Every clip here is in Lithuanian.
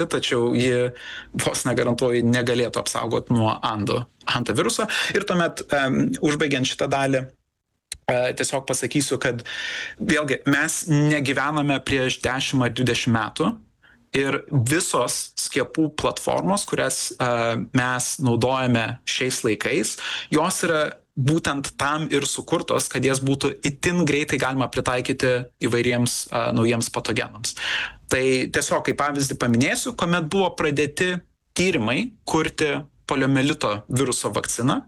tačiau ji vos negarantuoju negalėtų apsaugoti nuo hantaviruso. Ir tuomet, užbaigiant šitą dalį, tiesiog pasakysiu, kad vėlgi mes negyvename prieš 10 ar 20 metų ir visos skiepų platformos, kurias mes naudojame šiais laikais, jos yra būtent tam ir sukurtos, kad jas būtų itin greitai galima pritaikyti įvairiems naujiems patogenams. Tai tiesiog kaip pavyzdį paminėsiu, kuomet buvo pradėti tyrimai kurti poliomielito viruso vakciną,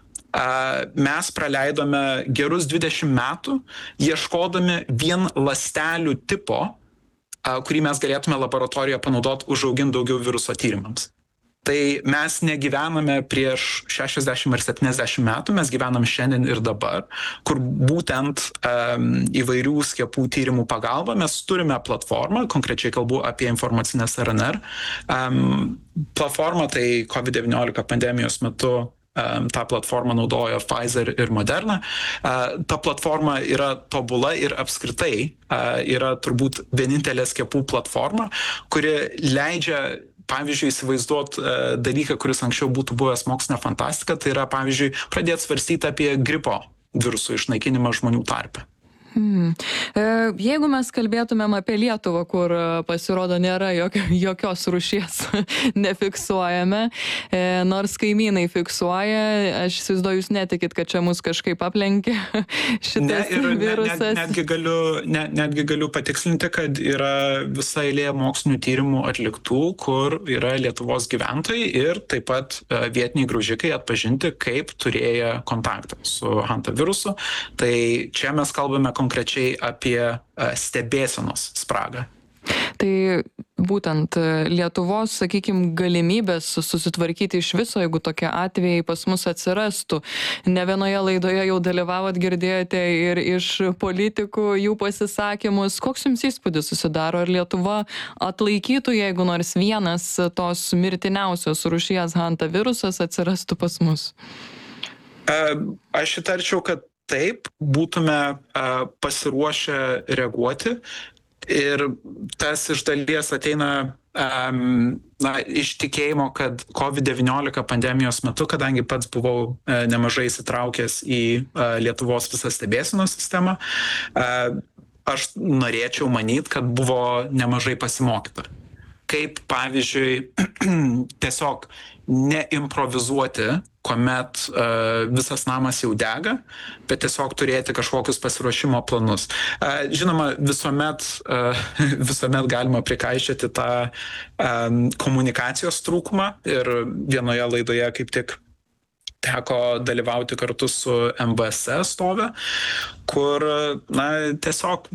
mes praleidome gerus 20 metų, ieškodami vien ląstelių tipo, kurį mes galėtume laboratorijoje panaudoti užauginti daugiau viruso tyrimams. Tai mes negyvename prieš 60 ar 70 metų, mes gyvenam šiandien ir dabar, kur būtent įvairių skiepų tyrimų pagalba mes turime platformą, konkrečiai kalbu apie informacinės RNR. Platforma tai COVID-19 pandemijos metu tą platformą naudojo Pfizer ir Moderna. Ta platforma yra tobula ir apskritai yra turbūt vienintelė skiepų platforma, kuri leidžia, pavyzdžiui, įsivaizduoti dalyką, kuris anksčiau būtų buvęs mokslinė fantastika, tai yra, pavyzdžiui, pradėti svarstyti apie gripo virusų išnaikinimą žmonių tarpe. Jeigu mes kalbėtumėm apie Lietuvą, kur pasirodo nėra jokios rūšies nefiksuojame, nors kaimynai fiksuoja, aš įsivaizduoju, jūs netikit, kad čia mus kažkaip aplenkė šitas virusas. Netgi galiu patikslinti, kad yra visa eilė mokslinių tyrimų atliktų, kur yra Lietuvos gyventojai ir taip pat vietiniai graužikai atpažinti, kaip turėję kontaktą su hantavirusu. Tai čia mes kalbame konkrečiai apie stebėsenos spragą. Tai būtent Lietuvos, sakykime, galimybės susitvarkyti iš viso, jeigu tokie atvejai pas mus atsirastų. Ne vienoje laidoje jau dalyvavot, girdėjote ir iš politikų jų pasisakymus. Koks jums įspūdis susidaro? Ar Lietuva atlaikytų, jeigu nors vienas tos mirtiniausios rūšies hantavirusas atsirastų pas mus? Aš įtarčiau, kad taip, būtume pasiruošę reaguoti ir tas iš dalies ateina iš tikėjimo, kad COVID-19 pandemijos metu, kadangi pats buvau nemažai įsitraukęs į Lietuvos visą stebėsenos sistemą, aš norėčiau manyti, kad buvo nemažai pasimokyta. Kaip, pavyzdžiui, tiesiog neimprovizuoti, kuomet visas namas jau dega, bet tiesiog turėti kažkokius pasiruošimo planus. Žinoma, visuomet galima prikaišyti tą komunikacijos trūkumą ir vienoje laidoje kaip tik teko dalyvauti kartu su MBS atstovė, kur tiesiog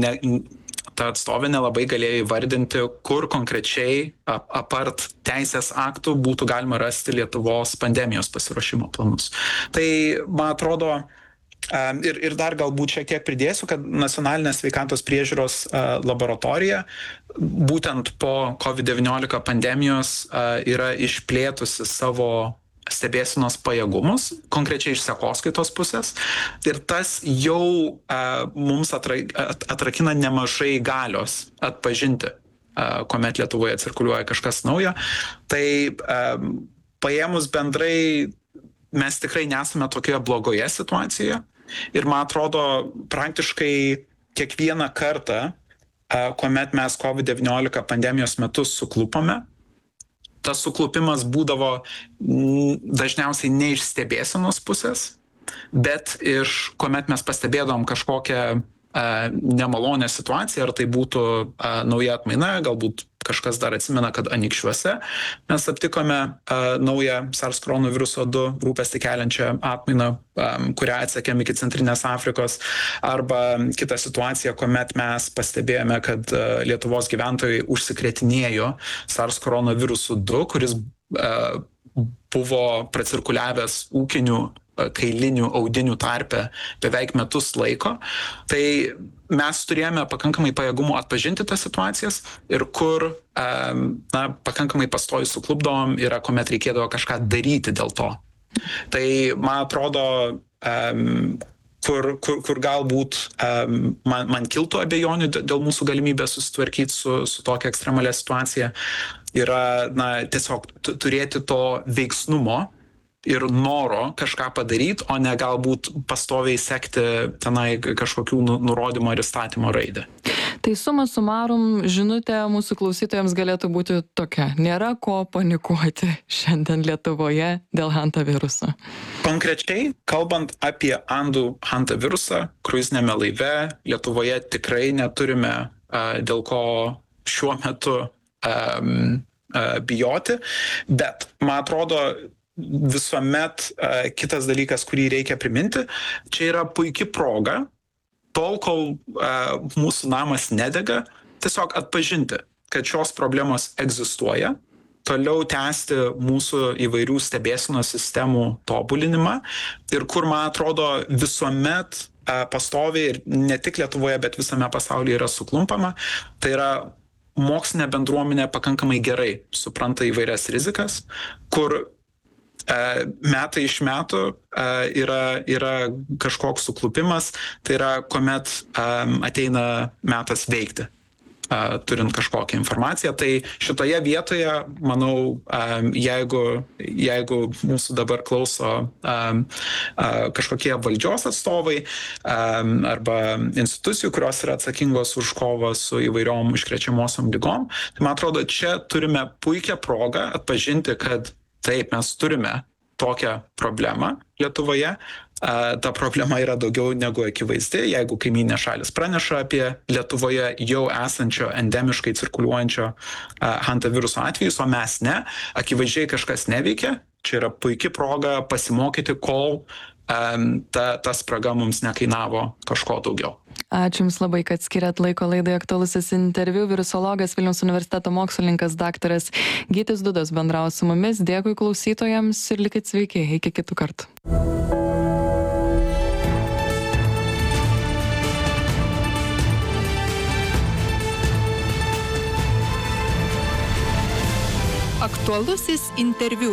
ta atstovė nelabai galėjo įvardinti, kur konkrečiai apart teisės aktų būtų galima rasti Lietuvos pandemijos pasiruošimo planus. Tai, man atrodo, ir dar galbūt šiek tiek pridėsiu, kad Nacionalinė sveikatos priežiūros laboratorija būtent po COVID-19 pandemijos yra išplėtusi savo stebėsenos pajėgumus, konkrečiai iš sekoskaitos pusės. Ir tas jau mums atrakina nemažai galios atpažinti, kuomet Lietuvoje cirkuliuoja kažkas naujo. Tai paėmus bendrai, mes tikrai nesame tokioje blogoje situacijoje. Ir man atrodo, praktiškai kiekvieną kartą, kuomet mes COVID-19 pandemijos metu suklupome, tas suklupimas būdavo dažniausiai ne iš stebėsenos pusės, bet iš, kuomet mes pastebėdavom kažkokią nemalonę situaciją, ar tai būtų nauja atmaina, galbūt kažkas dar atsimena, kad Anykščiuose mes aptikome naują SARS-CoV-2 rūpestį keliančią atmainą, kurią atsekėm iki Centrinės Afrikos, arba kita situacija, kuomet mes pastebėjome, kad Lietuvos gyventojai užsikrėtinėjo SARS-CoV-2, kuris buvo pracirkuliavęs ūkinių kailinių audinių tarpe beveik metus laiko. Tai mes turėjome pakankamai pajėgumų atpažinti tas situacijas ir kur pakankamai pastoju suklupdavom yra, kuomet reikėdavo kažką daryti dėl to. Tai man atrodo, kur galbūt man kiltų abejonių dėl mūsų galimybės susitvarkyti su tokia ekstremalia situacija, yra tiesiog turėti to veiksnumo ir noro kažką padaryti, o ne galbūt pastoviai sekti tenai kažkokių nurodymų ar įstatymo raidę. Tai suma sumarum, žinutė mūsų klausytojams galėtų būti tokia. Nėra ko panikuoti šiandien Lietuvoje dėl hantaviruso. Konkrečiai, kalbant apie Andų hantavirusą, kruizinėme laive, Lietuvoje tikrai neturime dėl ko šiuo metu bijoti, bet man atrodo, visuomet kitas dalykas, kurį reikia priminti, čia yra puikia proga, tol, kol mūsų namas nedega, tiesiog atpažinti, kad šios problemos egzistuoja, toliau tęsti mūsų įvairių stebėsenos sistemų tobulinimą ir kur, man atrodo, visuomet pastoviai ir ne tik Lietuvoje, bet visame pasaulyje yra suklumpama, tai yra mokslinė bendruomenė pakankamai gerai supranta įvairias rizikas, kur metai iš metų yra kažkoks suklupimas, tai yra kuomet ateina metas veikti, turint kažkokią informaciją. Tai šitoje vietoje, manau, jeigu mūsų dabar klauso kažkokie valdžios atstovai arba institucijų, kurios yra atsakingos už kovą su įvairiom užkrečiamosiom ligom, tai man atrodo, čia turime puikią progą atpažinti, kad taip, mes turime tokią problemą Lietuvoje. Ta problema yra daugiau negu akivaizdi. Jeigu kaimynės šalis praneša apie Lietuvoje jau esančio endemiškai cirkuliuojančio hantaviruso atvejus, o mes ne, akivaizdžiai kažkas neveikia. Čia yra puikia proga pasimokyti, kol ta spraga mums nekainavo kažko daugiau. Ačiū Jums labai, kad skiriat laiko laidai Aktualusis interviu. Virusologas, Vilniaus universiteto mokslininkas daktaras Gytis Dudas bendravo su mumis. Dėkui klausytojams ir likit sveiki. Iki kitų kartų. Aktualusis interviu.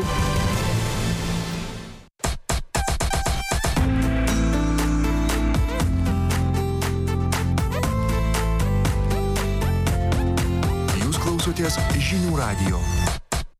Jūs klausotės Žinių radijo.